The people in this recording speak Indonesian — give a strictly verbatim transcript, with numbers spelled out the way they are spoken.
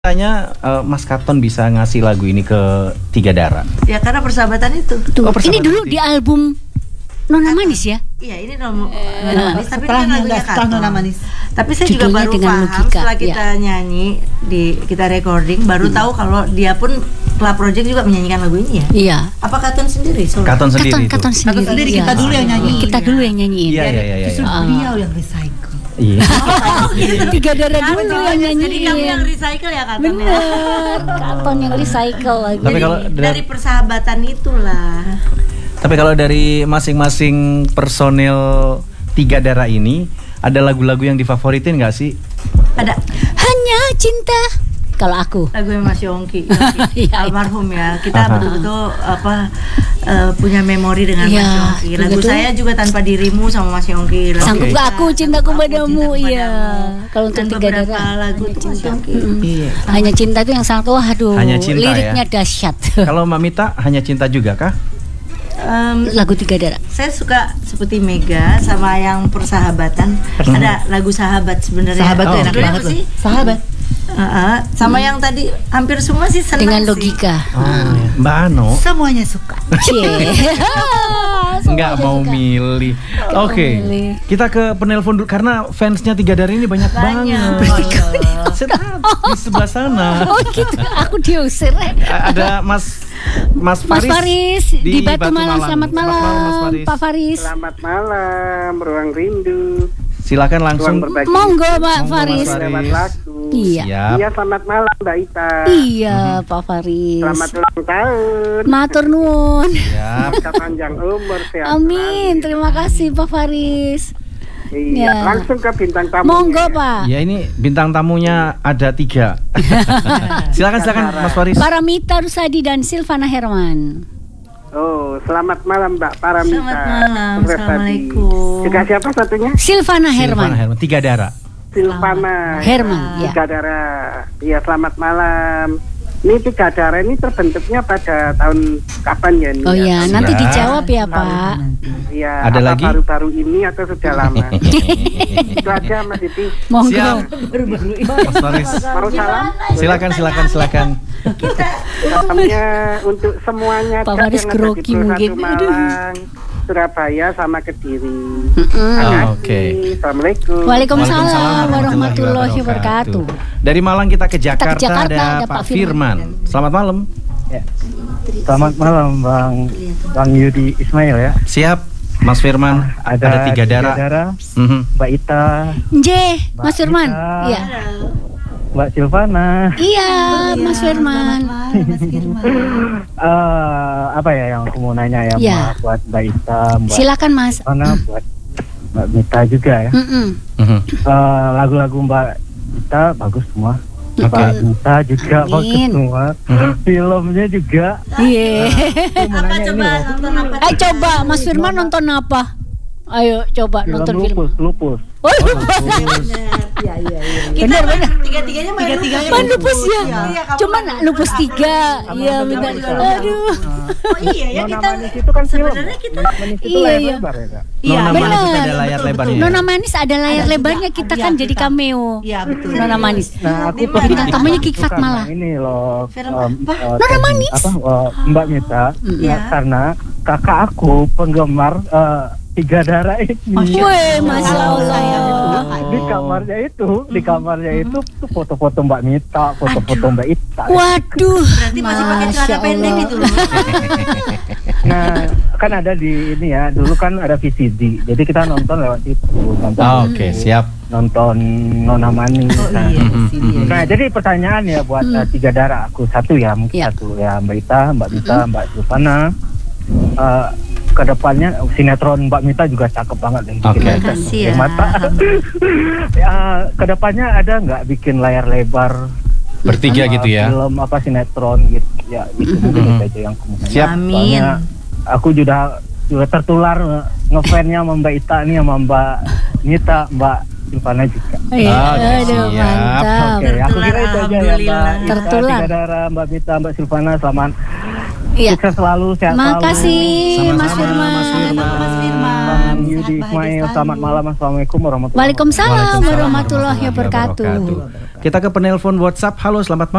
Tanya uh, Mas Katon bisa ngasih lagu ini ke Tiga Dara? Ya karena persahabatan itu. Tuh, Oh, persahabatan ini dulu itu. di album Nona Manis ya? Iya ini Nona Eh, Manis, tapi ini kan lagunya setelah Katon. Nona Manis. Tapi saya juga Judulnya baru dengan paham logika, setelah kita ya. nyanyi di kita recording, baru tahu kalau dia pun Club Project juga menyanyikan lagu ini ya. Iya. Apa Katon sendiri? Solo? Katon sendiri Katon, itu. Katon sendiri. Katon sendiri, iya. kita dulu yang nyanyi. Kita dulu yang nyanyiin. Iya iya iya. Justru iya. beliau yang recycle. Iya. Tiga Dara dulu yang Jadi kamu yang nyanyiin. recycle ya Katon ya. Bener, Katon yang recycle lagi. Tapi Jadi kalau dari dari- persahabatan itulah. Tapi kalau dari masing-masing personil Tiga Dara ini, ada lagu-lagu yang difavoritin nggak sih? Ada Hanya cinta. Kalau aku. lagu Mas Yongki, Iya, iya. almarhum ya. Kita Aha. betul-betul apa uh, punya memori dengan Iya, Mas Yongki. Lagu betul. saya juga Tanpa Dirimu sama Mas Yongki. Lagu Sanggup Oke. gak aku cintaku Sanggup Aku padamu, Cintaku iya. Padamu. Kalau untuk Dan Tiga beberapa Dara, lagu Hanya itu Mas Cinta. Yongki. Mm. Iya. Hanya cinta itu yang sangat waduh. Hanya Cinta, liriknya ya. dahsyat. Kalau Mbak Mita hanya cinta juga kah? Um, Lagu Tiga Dara. saya suka seperti Mega sama yang persahabatan. Ada lagu Sahabat sebenarnya. Sahabat tuh Oh, enak oke. banget loh. Sih? Sahabat. Uh-uh. Sama yang tadi hampir semua sih senang Dengan sih. logika. Oh, iya. Mbak Ano Semuanya suka. Cie. nggak mau milih. Oke, milih. kita ke penelpon dulu karena fansnya Tiga Dara ini banyak, Banyak. banget. Saya lihat di sebelah sana. Oh gitu, aku diusir. A- Ada Mas Mas Mas Faris, Faris di, Batu, Malang. Selamat malam, Mas Faris. Pak Faris. Selamat malam, Ruang Rindu. Silakan langsung. Ruang berbagi. Monggo Pak Monggo, Faris. Mas Faris. Lewat lagu. Iya. Siap. Iya, selamat malam Mbak Ita. Iya, Pak Faris. Selamat ulang tahun. Matur nuwun. Siap. Semoga panjang umur, sehat Amin. selalu. Terima kasih Pak Faris. Iya, Ya. langsung ke bintang tamu. Monggo Pak. Ya ini bintang tamunya ada tiga. silakan silakan Mas Faris. Paramita Rusadi dan Silvana Herman. Oh, selamat malam Mbak Paramita. Selamat malam. Sukses tadi. Assalamualaikum. Juga siapa satunya? Silvana Herman. Silvana Herman. Tiga Dara. Silvana. Herman, ya. Tiga Dara. Iya, selamat malam. Ini Tiga Dara ini terbentuknya pada tahun kapan ya? Ini Oh ya? ya, nanti Ya. dijawab ya Pak. Iya, Ada apa lagi? baru-baru ini atau sudah lama? Itu aja Mas Iti. Monggo. Siap. Mas Faris. Mau salam? Silakan silakan silakan. Salamnya untuk semuanya Pak Cak, Faris yang ada di grogi Pulau mungkin. Satu Malang, Surabaya sama Kediri. Mm-mm. Oh, oke. Assalamualaikum. Waalaikumsalam Waalaikumsalam warahmatullahi wabarakatuh. Dari Malang kita ke Jakarta, Jakarta, ada, ada Pak Pak Firman. Firman. Selamat malam. Selamat malam Bang Bang Yudi Ismail ya. Siap, Mas Firman. Ada, Tiga Dara. Mhm. Mbak Ita, J, Mas Firman. Ita. Iya. Mbak Silvana. Iya, Mas Firman. Mas Firman. Eh, apa ya yang aku mau nanya ya, Ya. Mbak, buat Mbak Ita, Mbak Silakan Mas. Silvana, buat Mbak Mita juga ya. Mm-mm. Mhm. Eh, lagu-lagu Mbak Ita bagus semua. Oke. Mbak Mita juga Amin. bagus semua. Mhm. Filmnya juga. Iya. Aku mau Apa nanya ini coba loh. nonton apa? Eh coba Mas Firman nonton apa? Ayo coba Film nonton Lupus, film. Lupus. Oh, Iya iya iya. Kita Benar, main- benar. tiga-tiganya main Tiga-tiganya lupus. Main lupus ya. Iya, kamu Cuman main lupus aku tiga. main Iya Sama benar. juga. Aduh. Oh iya ya Nona kita Manis itu kan film. sebenarnya kita Nona Manis itu Iya, layar iya. lebar ya Kak? iya Nona benar. Manis ada layar Betul, lebarnya. betul. Nona Manis ada layar Ada lebarnya juga. kita Iya, kan jadi kita. cameo. Iya betul. Nona Manis. Nah, aku Di mana? pernah Bintang tamunya Kiki suka Fatmala. sama Ini loh. Film em, apa? eh, Nona tadi, Manis. Apa eh, Mbak Mita? Mm. Ya, Iya. karena kakak aku penggemar eh, Tiga Dara ini. Wih, Masya Di Allah. kamarnya itu, di kamarnya itu tuh foto-foto Mbak Mita, foto-foto Mbak Ita. Waduh. Berarti masih pakai Masya celana pendek Allah. itu loh. Nah, kan ada di ini ya, dulu kan ada V C D. Jadi kita nonton lewat itu, nonton Oh, Oke, siap. nonton Nona Manis. Oh Nah, iya. Mhm, sini mhm. ya. Nah, jadi pertanyaan ya buat Hmm. uh, Tiga Dara, aku satu ya, mungkin Ya. satu ya Mbak Ita, Mbak Mita, Mbak Silvana. Uh, kedepannya sinetron Mbak Mita juga cakep banget yang bikin Oke. layar Makasih ya. mata. Ya, kedepannya ada nggak bikin layar lebar Bertiga uh, gitu ya. film apa sinetron gitu ya, itu mungkin Mhm. itu aja yang aku mau nanya. Siap. Amin. Soalnya aku juga juga tertular nge- ngefansnya sama Mbak Ita nih, sama Mbak Mita, Mbak Silvana juga. Iya, Oke, aduh siap. mantap. Oke, aku kira itu aja ya Mbak Alhamdulillah. Ita, Tertular. Tiga Dara, Mbak Mita, Mbak Silvana, selamat Iya. Sukses selalu, sehat selalu. Makasih Sama-sama, Mas Firman. Mas Firman. Mas Firman. Bang Sehat Yudi bahagia Ismail, selalu. selamat malam. Assalamualaikum warahmatullahi wabarakatuh. Waalaikumsalam Waalaikumsalam warahmatullahi wabarakatuh. Kita ke penelpon WhatsApp. Halo, selamat malam.